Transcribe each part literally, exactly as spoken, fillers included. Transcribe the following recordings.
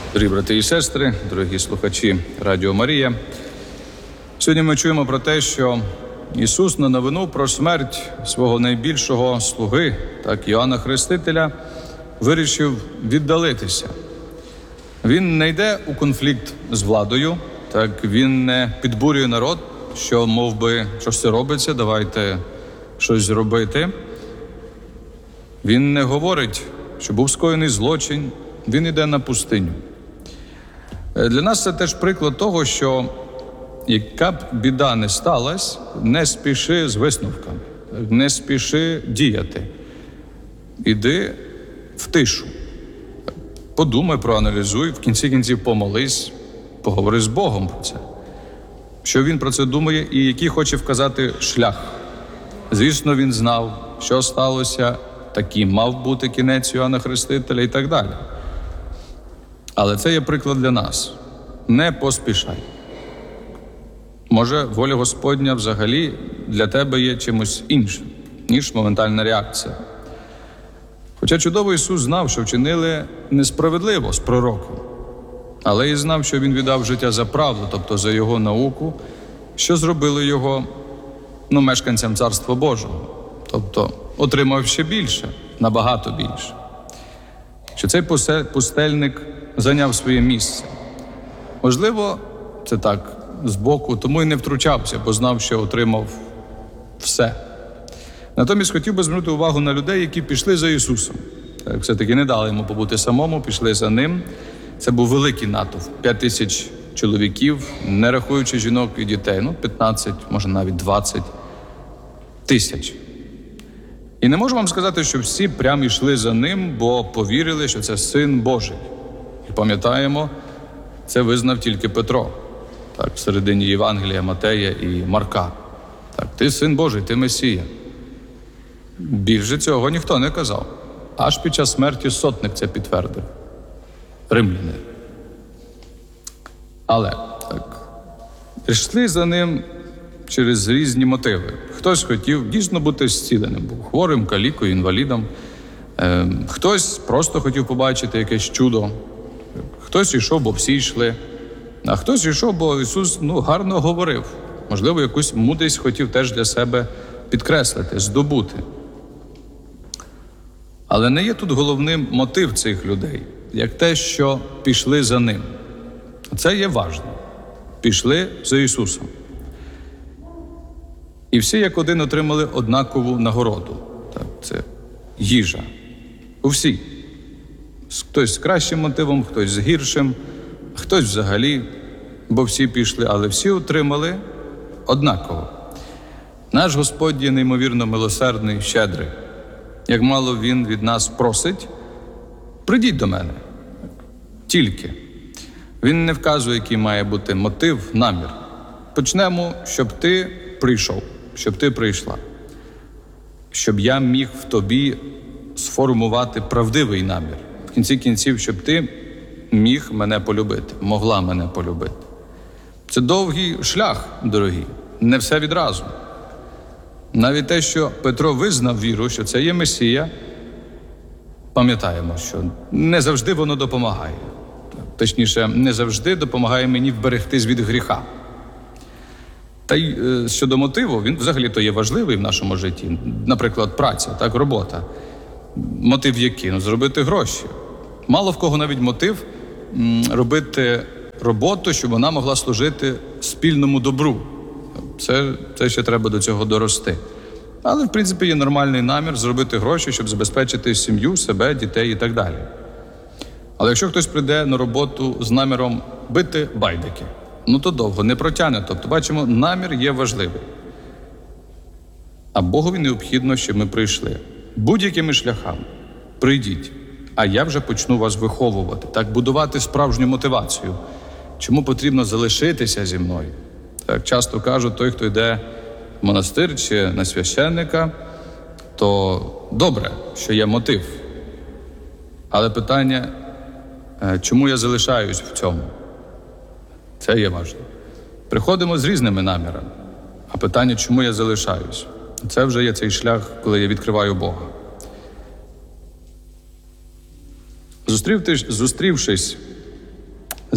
Дорогі брати і сестри, дорогі слухачі Радіо Марія. Сьогодні ми чуємо про те, що Ісус на новину про смерть свого найбільшого слуги, так Іоанна Хрестителя, вирішив віддалитися. Він не йде у конфлікт з владою, так він не підбурює народ, що мов би, що ж це робиться, давайте щось зробити. Він не говорить, що був скоєний злочин, він йде на пустиню. Для нас це теж приклад того, що яка б біда не сталася, не спіши з висновками, не спіши діяти. Іди в тишу. Подумай, проаналізуй, в кінці кінців помолись, поговори з Богом про це. Що він про це думає і який хоче вказати шлях. Звісно, він знав, що сталося, таким мав бути кінець Іоанна Хрестителя і так далі. Але це є приклад для нас. Не поспішай. Може, воля Господня взагалі для тебе є чимось іншим, ніж моментальна реакція. Хоча чудово Ісус знав, що вчинили несправедливо з пророком, але і знав, що Він віддав життя за правду, тобто за Його науку, що зробили Його, ну, мешканцям Царства Божого. Тобто отримав ще більше, набагато більше. Що цей пустельник зайняв своє місце. Можливо, це так, збоку, тому і не втручався, бо знав, що отримав все. Натомість хотів би звернути увагу на людей, які пішли за Ісусом. Так, все-таки не дали йому побути самому, пішли за ним. Це був великий натовп, п'ять тисяч чоловіків, не рахуючи жінок і дітей, ну, п'ятнадцять, може навіть двадцять тисяч. І не можу вам сказати, що всі прямо йшли за ним, бо повірили, що це Син Божий. І пам'ятаємо, це визнав тільки Петро, так, в середині Євангелія Матея і Марка. Так, ти Син Божий, ти Месія. Більше цього ніхто не казав. Аж під час смерті сотник це підтвердив. Римляни. Але, так, йшли за ним через різні мотиви. Хтось хотів дійсно бути зціленим, був хворим, калікою, інвалідом. Е, хтось просто хотів побачити якесь чудо. Хтось йшов, бо всі йшли. А хтось йшов, бо Ісус, ну, гарно говорив. Можливо, якусь мудрість хотів теж для себе підкреслити, здобути. Але не є тут головним мотив цих людей, як те, що пішли за ним. Це є важливо. Пішли за Ісусом. І всі як один отримали однакову нагороду. Так, це їжа. Усі. Хтось з кращим мотивом, хтось з гіршим, хтось взагалі, бо всі пішли, але всі отримали однаково. Наш Господь є неймовірно милосердний, щедрий. Як мало Він від нас просить, прийдіть до мене. Тільки. Він не вказує, який має бути мотив, намір. Почнемо, щоб ти прийшов, щоб ти прийшла. Щоб я міг в тобі сформувати правдивий намір. В кінці кінців, щоб ти міг мене полюбити, могла мене полюбити. Це довгий шлях, дорогі, не все відразу. Навіть те, що Петро визнав віру, що це є Месія, пам'ятаємо, що не завжди воно допомагає. Точніше, не завжди допомагає мені вберегтись від гріха. Та й щодо мотиву, він взагалі-то є важливий в нашому житті. Наприклад, праця, так, робота. Мотив який? Ну, зробити гроші. Мало в кого навіть мотив м, робити роботу, щоб вона могла служити спільному добру. Це, це ще треба до цього дорости. Але, в принципі, є нормальний намір зробити гроші, щоб забезпечити сім'ю, себе, дітей і так далі. Але якщо хтось прийде на роботу з наміром бити байдики, ну то довго не протягне. Тобто, бачимо, намір є важливий. А Богові необхідно, щоб ми прийшли. Будь-якими шляхами. Прийдіть, а я вже почну вас виховувати. Так, будувати справжню мотивацію. Чому потрібно залишитися зі мною? Так, часто кажуть, той, хто йде в монастир чи на священника, то добре, що є мотив. Але питання, чому я залишаюсь в цьому? Це є важливо. Приходимо з різними намірами. А питання, чому я залишаюсь? Це вже є цей шлях, коли я відкриваю Бога. Зустрівшись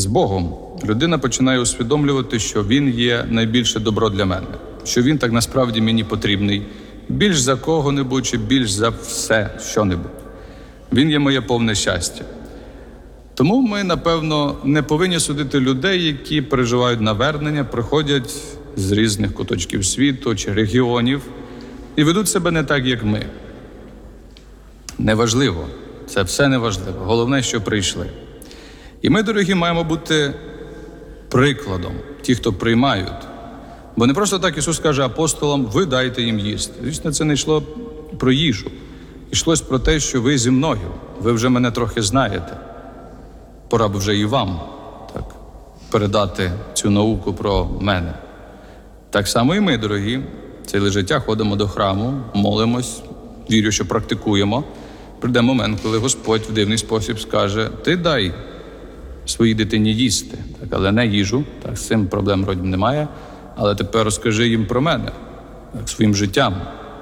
з Богом людина починає усвідомлювати, що Він є найбільше добро для мене, що Він так насправді мені потрібний, більш за кого-небудь чи більш за все, що-небудь. Він є моє повне щастя. Тому ми, напевно, не повинні судити людей, які переживають навернення, приходять з різних куточків світу чи регіонів і ведуть себе не так, як ми. Неважливо. Це все неважливо. Головне, що прийшли. І ми, дорогі, маємо бути прикладом, ті, хто приймають. Бо не просто так Ісус каже апостолам, ви дайте їм їсти. Звісно, це не йшло про їжу. Йшлось про те, що ви зі мною, ви вже мене трохи знаєте. Пора б вже і вам так, передати цю науку про мене. Так само і ми, дорогі, ціле життя ходимо до храму, молимось, вірю, що практикуємо. Прийде момент, коли Господь в дивний спосіб скаже, ти дай своїй дитині їсти, так, але не їжу, так, з цим проблем вроді немає, але тепер розкажи їм про мене, так, своїм життям.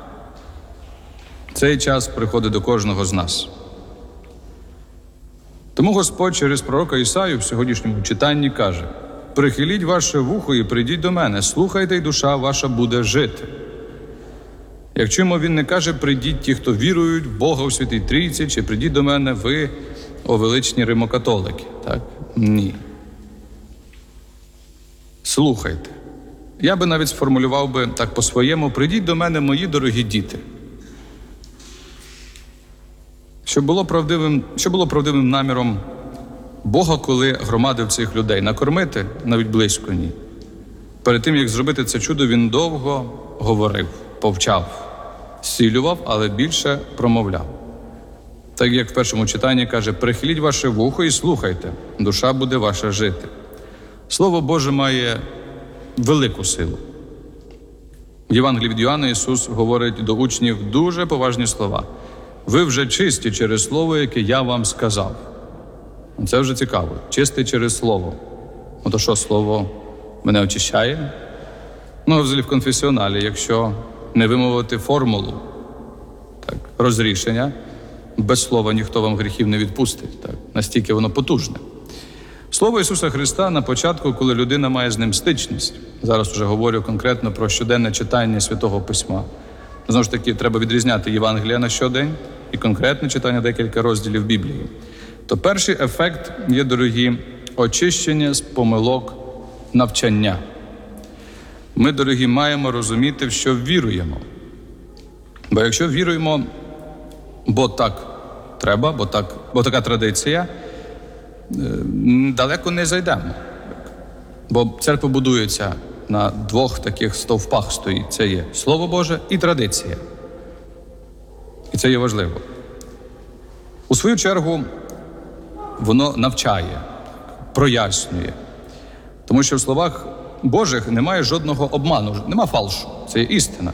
Цей час приходить до кожного з нас. Тому Господь через пророка Ісаю в сьогоднішньому читанні каже, «Прихиліть ваше вухо і прийдіть до мене, слухайте, і душа ваша буде жити». Як чуємо, Він не каже, прийдіть ті, хто вірують в Бога у Святій Трійці, чи прийдіть до мене ви, о величні римокатолики. Так? Ні. Слухайте. Я би навіть сформулював би так по-своєму, прийдіть до мене, мої дорогі діти. Що було правдивим, що було правдивим наміром Бога, коли громадив цих людей? Накормити? Навіть близько ні. Перед тим, як зробити це чудо, Він довго говорив, повчав, зцілював, але більше промовляв. Так як в першому читанні каже, «Прихиліть ваше вухо і слухайте, душа буде ваша жити». Слово Боже має велику силу. В Євангелії від Йоанна Ісус говорить до учнів дуже поважні слова. «Ви вже чисті через слово, яке я вам сказав». Це вже цікаво. Чисті через слово. Ну то що, слово мене очищає? Ну, взагалі в конфесіоналі, якщо не вимовити формулу так, розрішення, без слова ніхто вам гріхів не відпустить. Так, настільки воно потужне. Слово Ісуса Христа на початку, коли людина має з ним стичність. Зараз вже говорю конкретно про щоденне читання Святого Письма. Знову ж таки, треба відрізняти Євангелія на щодень і конкретне читання декілька розділів Біблії. То перший ефект є, дорогі, очищення з помилок навчання. Ми, дорогі, маємо розуміти, в що віруємо. Бо якщо віруємо, бо так треба, бо, так, бо така традиція, далеко не зайдемо. Бо церква будується на двох таких стовпах стоїть. Це є Слово Боже і традиція. І це є важливо. У свою чергу, воно навчає, прояснює. Тому що в словах Божих немає жодного обману, нема фальшу. Це є істина.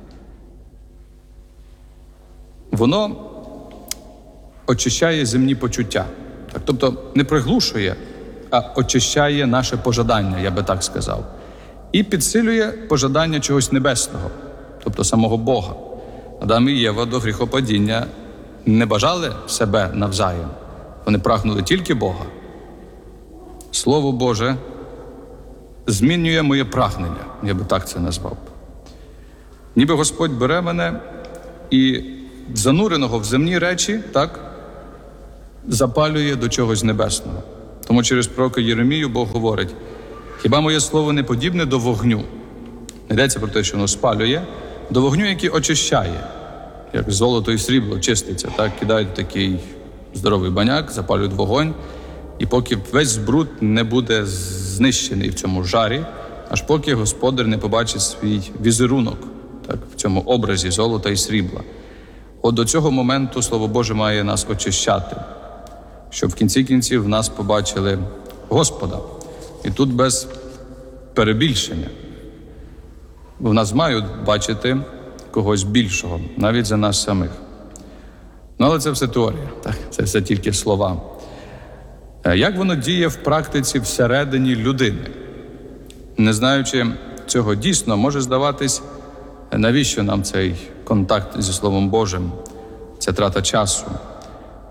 Воно очищає земні почуття. Так, тобто не приглушує, а очищає наше пожадання, я би так сказав. І підсилює пожадання чогось небесного, тобто самого Бога. Адам і Єва до гріхопадіння не бажали себе навзаєм. Вони прагнули тільки Бога. Слово Боже змінює моє прагнення, я би так це назвав. Ніби Господь бере мене і зануреного в земні речі, так, запалює до чогось небесного. Тому через пророка Єремію Бог говорить, хіба моє слово не подібне до вогню? Не йдеться про те, що воно спалює, до вогню, який очищає, як золото і срібло чиститься, так, кидають такий здоровий баняк, запалюють вогонь, і поки весь збруд не буде знищений в цьому жарі, аж поки Господар не побачить свій візерунок, так, в цьому образі золота і срібла. От до цього моменту Слово Боже має нас очищати, щоб в кінці кінців в нас побачили Господа. І тут без перебільшення. В нас мають бачити когось більшого, навіть за нас самих. Ну, але це все теорія, так? Це все тільки слова. Як воно діє в практиці всередині людини? Не знаючи цього дійсно, може здаватись, навіщо нам цей контакт зі Словом Божим, ця трата часу.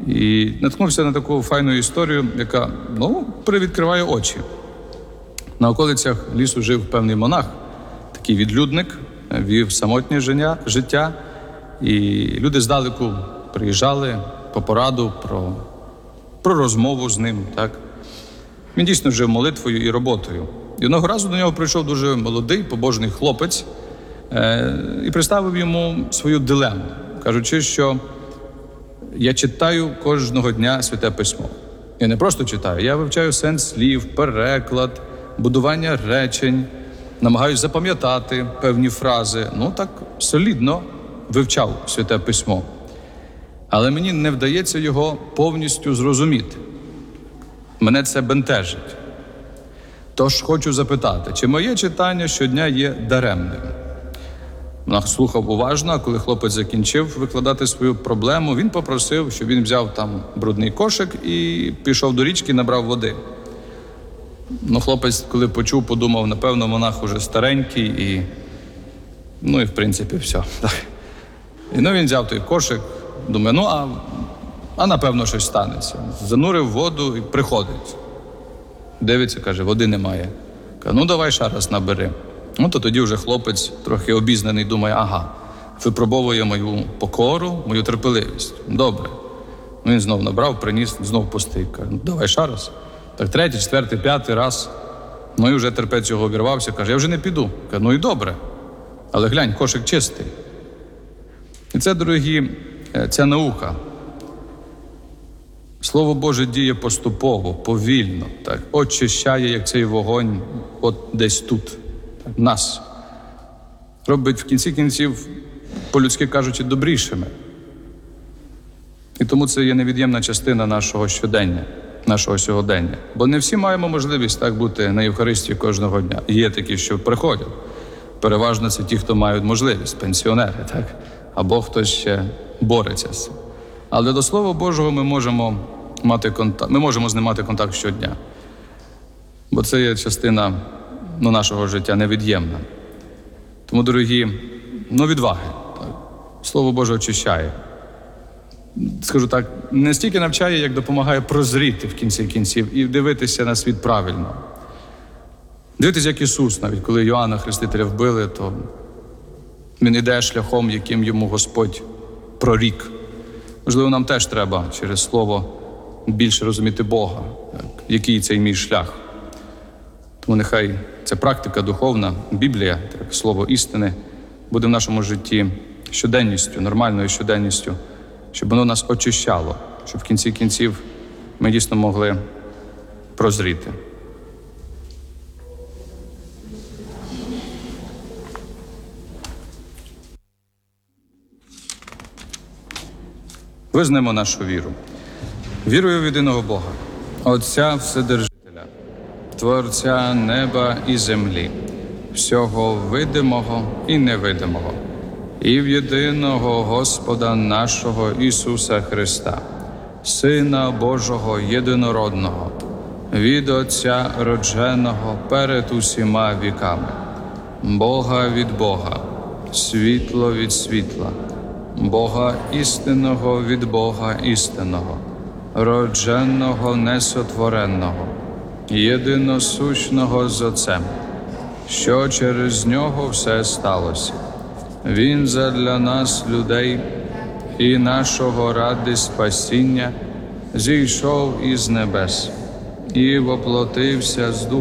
І наткнувся на таку файну історію, яка, ну, привідкриває очі. На околицях лісу жив певний монах, такий відлюдник, вів самотнє життя, і люди здалеку приїжджали по пораду, про, про розмову з ним. Так? Він дійсно жив молитвою і роботою. І одного разу до нього прийшов дуже молодий, побожний хлопець е- і представив йому свою дилему, кажучи, що я читаю кожного дня Святе Письмо. Я не просто читаю, я вивчаю сенс слів, переклад, будування речень, намагаюся запам'ятати певні фрази. Ну так солідно вивчав Святе Письмо. Але мені не вдається його повністю зрозуміти. Мене це бентежить. Тож хочу запитати, чи моє читання щодня є даремним? Монах слухав уважно, а коли хлопець закінчив викладати свою проблему, він попросив, щоб він взяв там брудний кошик і пішов до річки, набрав води. Ну, хлопець, коли почув, подумав, напевно, монах уже старенький і, ну і в принципі все. І ну, він взяв той кошик, думає, ну а, а напевно щось станеться. Занурив воду і приходить. Дивиться, каже, води немає. Каже, ну давай ще раз набери. Ну, то тоді вже хлопець, трохи обізнаний, думає, ага, випробовує мою покору, мою терпеливість. Добре. Ну, він знов набрав, приніс, знов пустий. Каже, ну, давай ще раз. Так третій, четвертий, п'ятий раз. Ну, і вже терпець його обірвався, каже, я вже не піду. Каже, ну і добре. Але глянь, кошик чистий. І це, дорогі, ця наука. Слово Боже діє поступово, повільно, так, очищає, як цей вогонь, от десь тут, так, нас. Робить в кінці кінців, по-людськи кажучи, добрішими. І тому це є невід'ємна частина нашого щодення, нашого сьогодення. Бо не всі маємо можливість так бути на Євхаристії кожного дня. Є такі, що приходять. Переважно це ті, хто мають можливість, пенсіонери, так? Або хтось ще бореться з цим. Але до Слова Божого ми можемо мати контакт, ми можемо з ним мати контакт щодня. Бо це є частина, ну, нашого життя невід'ємна. Тому, дорогі, ну, відваги. Так? Слово Боже очищає. Скажу так, не стільки навчає, як допомагає прозріти в кінці кінців і дивитися на світ правильно. Дивитися, як Ісус, навіть коли Йоанна Хрестителя вбили, то він іде шляхом, яким йому Господь прорік. Можливо, нам теж треба через Слово більше розуміти Бога, який цей мій шлях. Тому нехай ця практика духовна, Біблія, так, Слово істини, буде в нашому житті щоденністю, нормальною щоденністю, щоб воно нас очищало, щоб в кінці кінців ми дійсно могли прозріти. Визнаємо нашу віру. Вірую в єдиного Бога, Отця Вседержителя, Творця неба і землі, всього видимого і невидимого, і в єдиного Господа нашого Ісуса Христа, Сина Божого єдинородного, від Отця родженого перед усіма віками, Бога від Бога, світло від світла, Бога істинного від Бога істинного, родженого несотвореного, єдиносущного з Отцем, що через Нього все сталося. Він задля нас, людей, і нашого ради спасіння, зійшов із небес і воплотився з Духом